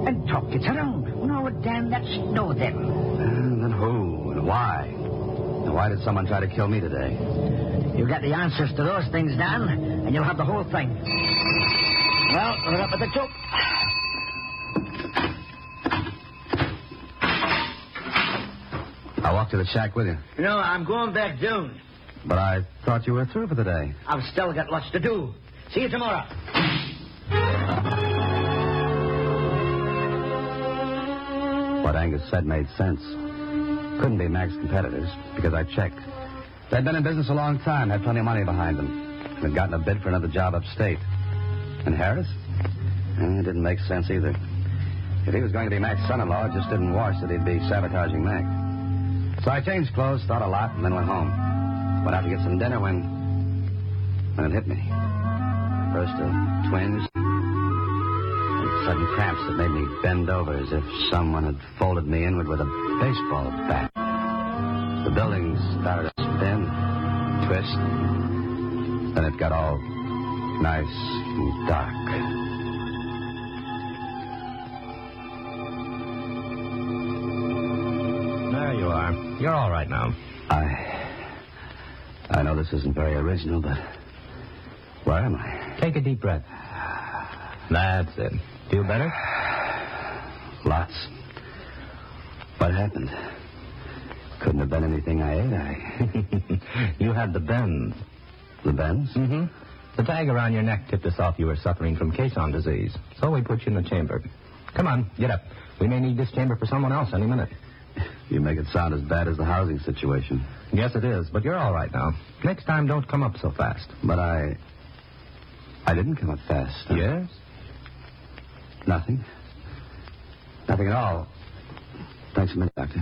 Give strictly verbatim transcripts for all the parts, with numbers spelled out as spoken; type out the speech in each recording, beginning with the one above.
and talk gets around. No, damn, that's no them. And then who and why? And why did someone try to kill me today? You got the answers to those things, Dan, and you'll have the whole thing. Well, we're up at the top. I'll walk to the shack with you. No, I'm going back down. But I thought you were through for the day. I've still got lots to do. See you tomorrow. What Angus said made sense. Couldn't be Mac's competitors, because I checked. They'd been in business a long time, had plenty of money behind them. They'd gotten a bid for another job upstate. And Harris? Eh, it didn't make sense either. If he was going to be Mac's son-in-law, it just didn't wash that he'd be sabotaging Mac. So I changed clothes, thought a lot, and then went home. Went out to get some dinner when... when it hit me. First a twinge, and sudden cramps that made me bend over as if someone had folded me inward with a baseball bat. The building started to spin, twist. Then it got all nice and dark. There you are. You're all right now. I... I know this isn't very original, but... where am I? Take a deep breath. That's it. Feel better? Lots. What happened? Couldn't have been anything I ate, I... You had the bends. The bends? Mm-hmm. The tag around your neck tipped us off you were suffering from caisson disease. So we put you in the chamber. Come on, get up. We may need this chamber for someone else any minute. You make it sound as bad as the housing situation. Yes, it is, but you're all right now. Next time, don't come up so fast. But I... I didn't come up fast. Huh? Yes? Nothing. Nothing at all. Thanks a minute, Doctor.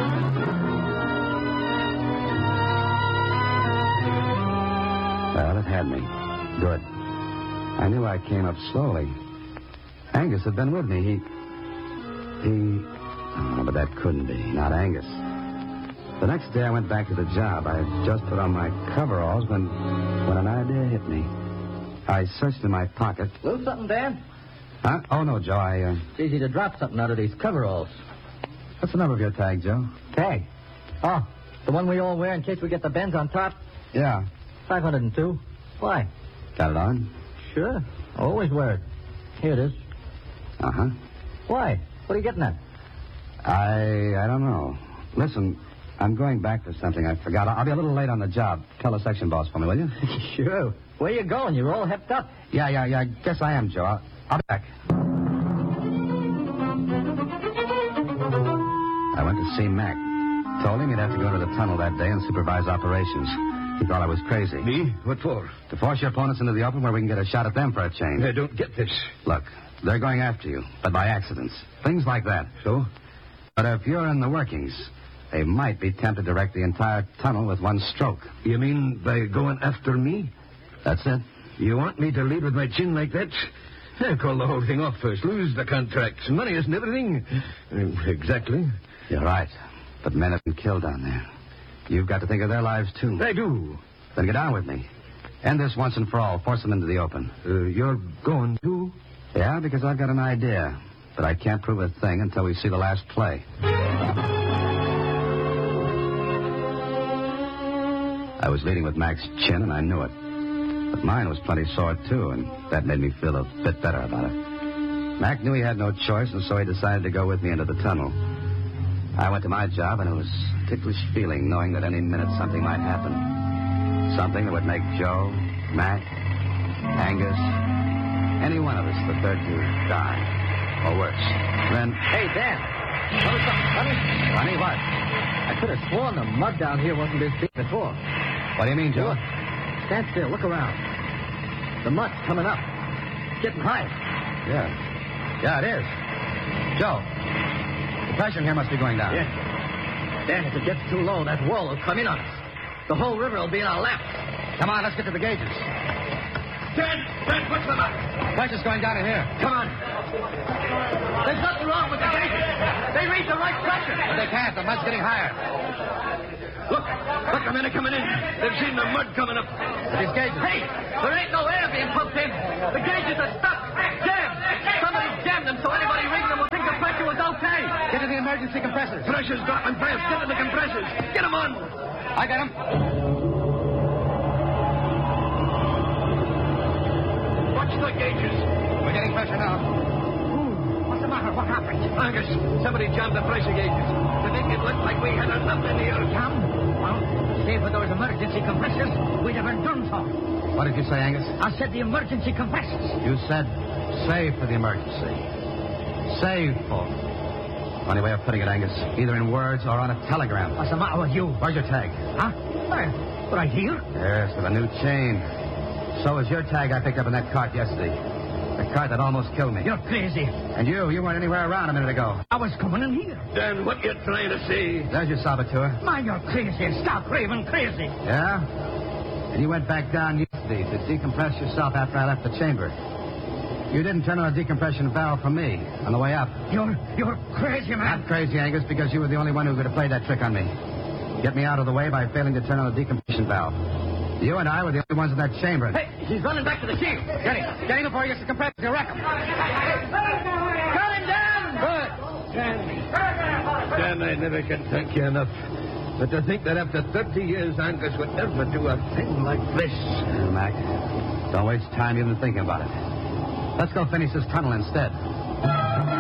Well, it had me. Good. I knew I came up slowly. Angus had been with me. He... He... Oh, but that couldn't be. Not Angus. The next day I went back to the job. I had just put on my coveralls when... when an idea hit me. I searched in my pocket. Lose something, Dan? Huh? Oh, no, Joe. I, uh... It's easy to drop something out of these coveralls. What's the number of your tag, Joe? Tag? Oh, the one we all wear in case we get the bends on top? Yeah. five hundred two. Why? Got it on? Sure. Always wear it. Here it is. Uh-huh. Why? What are you getting at? I... I don't know. Listen, I'm going back for something I forgot. I'll be a little late on the job. Tell the section boss for me, will you? Sure. Where you going? You're all hepped up. Yeah, yeah, yeah. I guess I am, Joe. I'll, I'll be back. I went to see Mac. Told him he'd have to go to the tunnel that day and supervise operations. He thought I was crazy. Me? What for? To force your opponents into the open where we can get a shot at them for a change. I don't get this. Look, they're going after you, but by accidents. Things like that. So? But if you're in the workings, they might be tempted to wreck the entire tunnel with one stroke. You mean by going after me? That's it. You want me to lead with my chin like that? I'll call the whole thing off first. Lose the contracts. Money isn't everything. Uh, exactly. You're right. But men have been killed down there. You've got to think of their lives, too. I do. Then get on with me. End this once and for all. Force them into the open. Uh, you're going to? Yeah, because I've got an idea. But I can't prove a thing until we see the last play. I was leading with Mac's chin, and I knew it. But mine was plenty sore, too, and that made me feel a bit better about it. Mac knew he had no choice, and so he decided to go with me into the tunnel. I went to my job, and it was a ticklish feeling knowing that any minute something might happen. Something that would make Joe, Mac, Angus, any one of us the third to die. Or worse. Then... Hey, Dan. Notice something funny? Funny what? I could have sworn the mud down here wasn't this deep before. What do you mean, Joe? Look. Stand still. Look around. The mud's coming up. It's getting high. Yeah. Yeah, it is. Joe, the pressure in here must be going down. Yeah. Dan, if it gets too low, that wall will come in on us. The whole river will be in our laps. Come on, let's get to the gauges. Dan! Dan, push them up! Pressure's going down in here. Come on. There's nothing wrong with the gauges. They read the right pressure. But they can't. The mud's getting higher. Look. Look, the men are coming in. They've seen the mud coming up. But these gauges... Hey, there ain't no air being pumped in. The gauges are stuck. Jammed. Somebody's jammed them so anybody reading them will think emergency compressors. Pressure's dropping fast. Get to the compressors. Get them on. I got them. Watch the gauges. We're getting pressure now. What's the matter? What happened? Angus, somebody jammed the pressure gauges. To make it look like we had enough in here. Jam? Well, save for those emergency compressors, we'd have been done for. What did you say, Angus? I said the emergency compressors. You said save for the emergency. Save for. Funny way of putting it, Angus. Either in words or on a telegram. What's the matter with you? Where's your tag? Huh? Where? Right here? Yes, with a new chain. So is your tag I picked up in that cart yesterday. The cart that almost killed me. You're crazy. And you, you weren't anywhere around a minute ago. I was coming in here. Dan, what you trying to say? There's your saboteur. Man, you're crazy. Stop raving crazy. Yeah? And you went back down yesterday to decompress yourself after I left the chamber. You didn't turn on a decompression valve for me on the way up. You're, you're crazy, man. Not crazy, Angus, because you were the only one who could have played that trick on me. Get me out of the way by failing to turn on the decompression valve. You and I were the only ones in that chamber. Hey, he's running back to the chief. Get him. Get him before he gets the compressor. He'll wreck him. Cut him down. Good. Dan, I never can thank you enough. But to think that after thirty years, Angus would ever do a thing like this. Well, Mac, don't waste time even thinking about it. Let's go finish this tunnel instead.